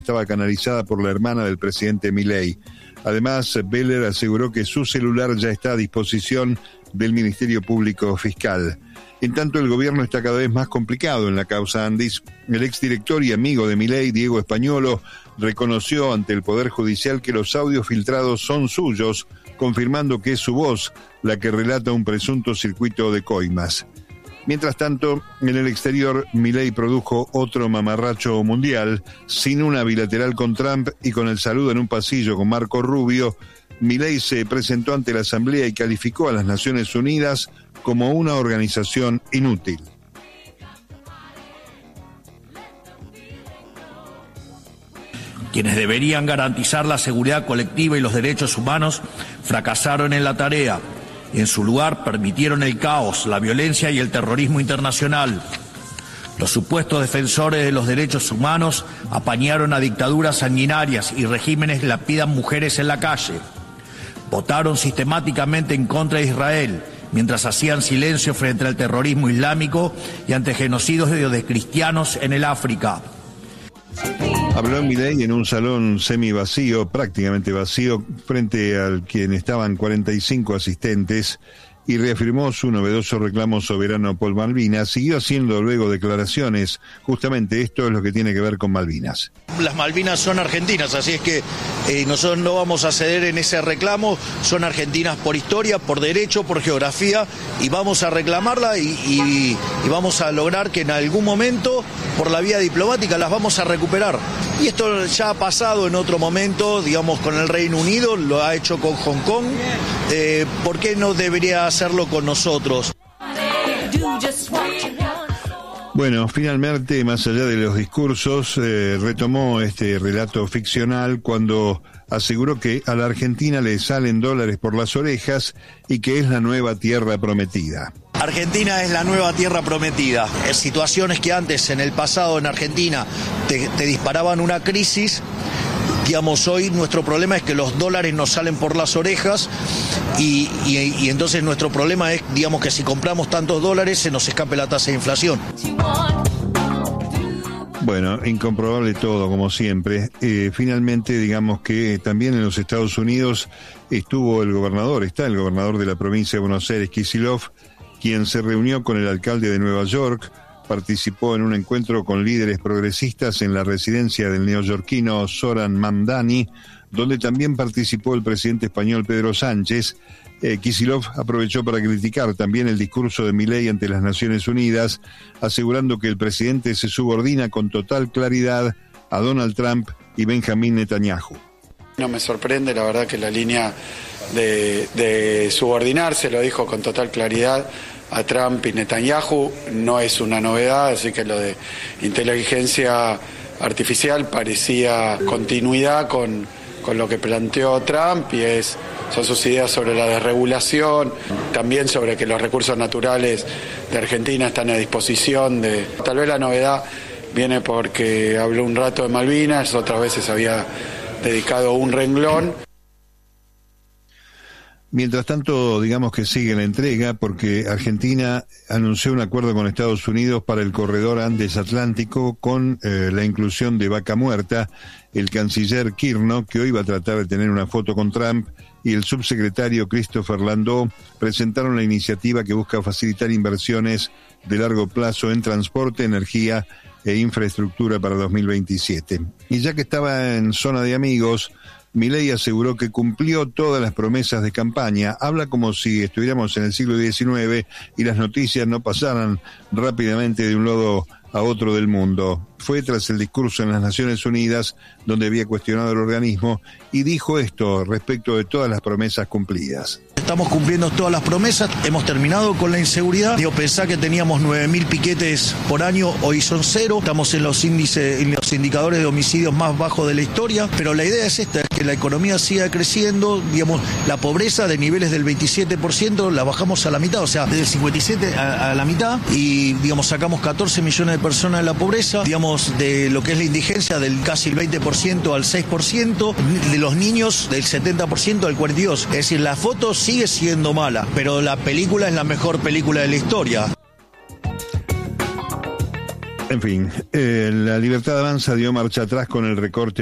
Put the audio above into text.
estaba canalizada por la hermana del presidente Milei. Además, Beller aseguró que su celular ya está a disposición del Ministerio Público Fiscal. En tanto, el gobierno está cada vez más complicado en la causa Andis. El exdirector y amigo de Milei, Diego Españolo, reconoció ante el Poder Judicial que los audios filtrados son suyos, confirmando que es su voz la que relata un presunto circuito de coimas. Mientras tanto, en el exterior, Milei produjo otro mamarracho mundial, sin una bilateral con Trump y con el saludo en un pasillo con Marco Rubio. Milei se presentó ante la Asamblea y calificó a las Naciones Unidas como una organización inútil. Quienes deberían garantizar la seguridad colectiva y los derechos humanos fracasaron en la tarea y en su lugar permitieron el caos, la violencia y el terrorismo internacional. Los supuestos defensores de los derechos humanos apañaron a dictaduras sanguinarias y regímenes que lapidan mujeres en la calle. Votaron sistemáticamente en contra de Israel, mientras hacían silencio frente al terrorismo islámico y ante genocidios de cristianos en el África. Habló Milei en un salón semivacío, prácticamente vacío, frente al quien estaban 45 asistentes, y reafirmó su novedoso reclamo soberano por Malvinas. Siguió haciendo luego declaraciones. Justamente esto es lo que tiene que ver con Malvinas. Las Malvinas son argentinas, así es que nosotros no vamos a ceder en ese reclamo. Son argentinas por historia, por derecho, por geografía, y vamos a reclamarla y vamos a lograr que en algún momento, por la vía diplomática, las vamos a recuperar. Y esto ya ha pasado en otro momento, digamos, con el Reino Unido, lo ha hecho con Hong Kong. ¿Por qué no debería hacerlo con nosotros? Bueno, finalmente, más allá de los discursos, retomó este relato ficcional cuando aseguró que a la Argentina le salen dólares por las orejas y que es la nueva tierra prometida. Argentina es la nueva tierra prometida. En situaciones que antes, en el pasado, en Argentina, te disparaban una crisis. Digamos, hoy nuestro problema es que los dólares nos salen por las orejas y entonces nuestro problema es, digamos, que si compramos tantos dólares se nos escape la tasa de inflación. Bueno, incomprobable todo, como siempre. Finalmente, digamos que también en los Estados Unidos está el gobernador de la provincia de Buenos Aires, Kicillof, quien se reunió con el alcalde de Nueva York. Participó en un encuentro con líderes progresistas en la residencia del neoyorquino Zoran Mamdani, donde también participó el presidente español Pedro Sánchez. Kicillof aprovechó para criticar también el discurso de Milei ante las Naciones Unidas, asegurando que el presidente se subordina con total claridad a Donald Trump y Benjamín Netanyahu. No me sorprende, la verdad, que la línea de subordinarse, lo dijo con total claridad, a Trump y Netanyahu, no es una novedad, así que lo de inteligencia artificial parecía continuidad con lo que planteó Trump, y son sus ideas sobre la desregulación, también sobre que los recursos naturales de Argentina están a disposición de... Tal vez la novedad viene porque habló un rato de Malvinas, otras veces había dedicado un renglón. Mientras tanto, digamos que sigue la entrega porque Argentina anunció un acuerdo con Estados Unidos para el corredor Andes Atlántico con la inclusión de Vaca Muerta. El canciller Kirchner, que hoy va a tratar de tener una foto con Trump, y el subsecretario Christopher Landau presentaron la iniciativa que busca facilitar inversiones de largo plazo en transporte, energía e infraestructura para 2027. Y ya que estaba en zona de amigos, Milei aseguró que cumplió todas las promesas de campaña. Habla como si estuviéramos en el siglo XIX y las noticias no pasaran rápidamente de un lado a otro del mundo. Fue tras el discurso en las Naciones Unidas, donde había cuestionado el organismo, y dijo esto respecto de todas las promesas cumplidas. Estamos cumpliendo todas las promesas, hemos terminado con la inseguridad. Pensá que teníamos 9.000 piquetes por año, hoy son 0. Estamos en los indicadores de homicidios más bajos de la historia, pero la idea es esta, es que la economía siga creciendo, digamos, la pobreza de niveles del 27% la bajamos a la mitad, o sea, del 57 a la mitad, y digamos, sacamos 14 millones de personas de la pobreza, digamos, de lo que es la indigencia del casi el 20% al 6%, de los niños del 70% al 42%. Es decir, la foto sigue siendo mala, pero la película es la mejor película de la historia. En fin, la Libertad Avanza dio marcha atrás con el recorte